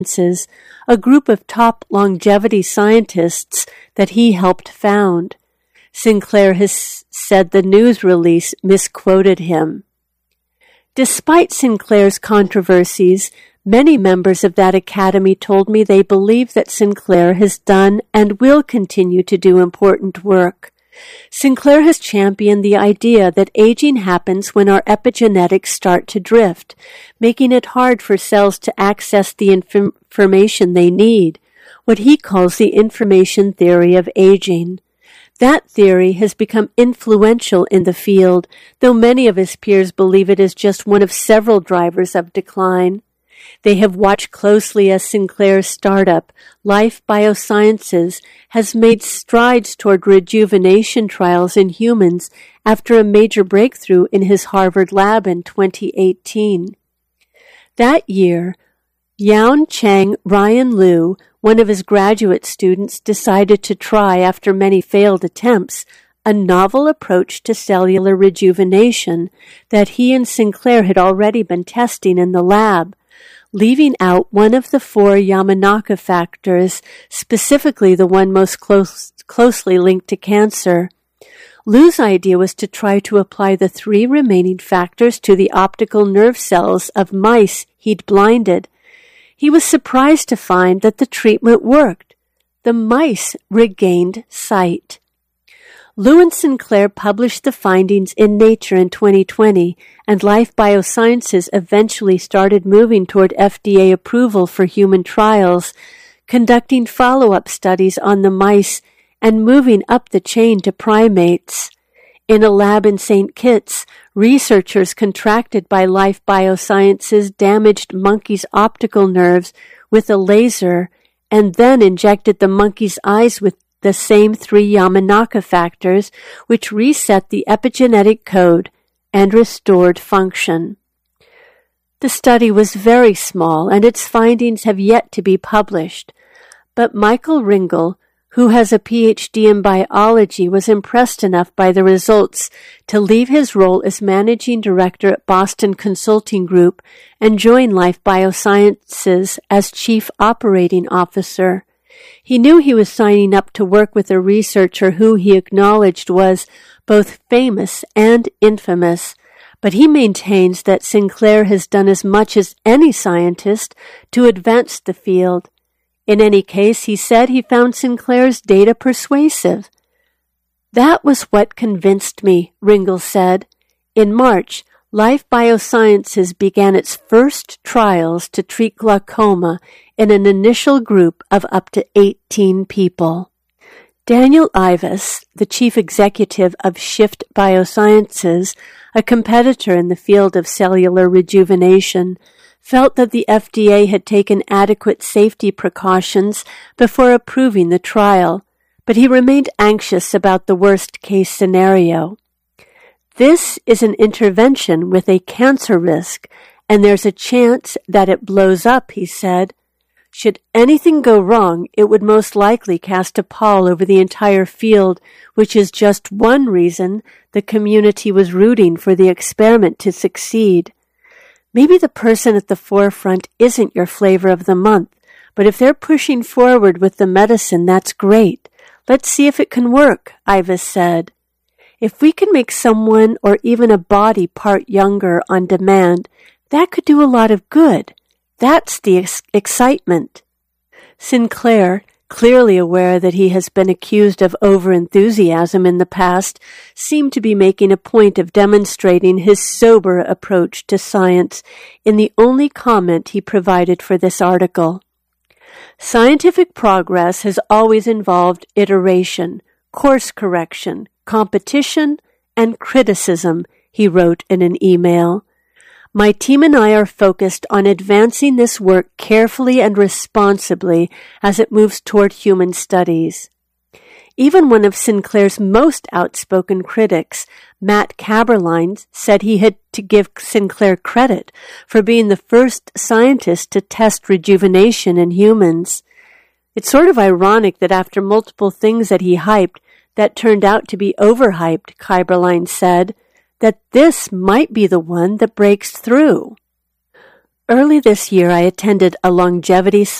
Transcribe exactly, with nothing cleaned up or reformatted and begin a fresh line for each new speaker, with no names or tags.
a group of top longevity scientists that he helped found. Sinclair has said the news release misquoted him. Despite Sinclair's controversies, many members of that academy told me they believe that Sinclair has done and will continue to do important work. Sinclair has championed the idea that aging happens when our epigenetics start to drift, making it hard for cells to access the inf- information they need, what he calls the information theory of aging. That theory has become influential in the field, though many of his peers believe it is just one of several drivers of decline. They have watched closely as Sinclair's startup, Life Biosciences, has made strides toward rejuvenation trials in humans after a major breakthrough in his Harvard lab in twenty eighteen. That year, Yaon Chang Ryan Liu, one of his graduate students, decided to try, after many failed attempts, a novel approach to cellular rejuvenation that he and Sinclair had already been testing in the lab, leaving out one of the four Yamanaka factors, specifically the one most close, closely linked to cancer. Liu's idea was to try to apply the three remaining factors to the optical nerve cells of mice he'd blinded. He was surprised to find that the treatment worked. The mice regained sight. Liu and Sinclair published the findings in Nature in twenty twenty, and Life Biosciences eventually started moving toward F D A approval for human trials, conducting follow-up studies on the mice and moving up the chain to primates. In a lab in Saint Kitts, researchers contracted by Life Biosciences damaged monkeys' optical nerves with a laser and then injected the monkey's eyes with the same three Yamanaka factors, which reset the epigenetic code and restored function. The study was very small, and its findings have yet to be published, but Michael Ringel, who has a P H D in biology, was impressed enough by the results to leave his role as managing director at Boston Consulting Group and join Life Biosciences as chief operating officer. He knew he was signing up to work with a researcher who he acknowledged was both famous and infamous, but he maintains that Sinclair has done as much as any scientist to advance the field. In any case, he said he found Sinclair's data persuasive. That was what convinced me, Ringel said. In March, Life Biosciences began its first trials to treat glaucoma in an initial group of up to eighteen people. Daniel Ivas, the chief executive of Shift Biosciences, a competitor in the field of cellular rejuvenation, felt that the F D A had taken adequate safety precautions before approving the trial, but he remained anxious about the worst-case scenario. This is an intervention with a cancer risk, and there's a chance that it blows up, he said. Should anything go wrong, it would most likely cast a pall over the entire field, which is just one reason the community was rooting for the experiment to succeed. Maybe the person at the forefront isn't your flavor of the month, but if they're pushing forward with the medicine, that's great. Let's see if it can work, Ivas said. If we can make someone or even a body part younger on demand, that could do a lot of good. That's the ex- excitement. Sinclair, clearly aware that he has been accused of overenthusiasm in the past, seemed to be making a point of demonstrating his sober approach to science in the only comment he provided for this article. Scientific progress has always involved iteration, course correction, competition, and criticism, he wrote in an email. My team and I are focused on advancing this work carefully and responsibly as it moves toward human studies. Even one of Sinclair's most outspoken critics, Matt Kaberlein, said he had to give Sinclair credit for being the first scientist to test rejuvenation in humans. It's sort of ironic that after multiple things that he hyped that turned out to be overhyped, Kaberlein said, that this might be the one that breaks through. Early this year, I attended a longevity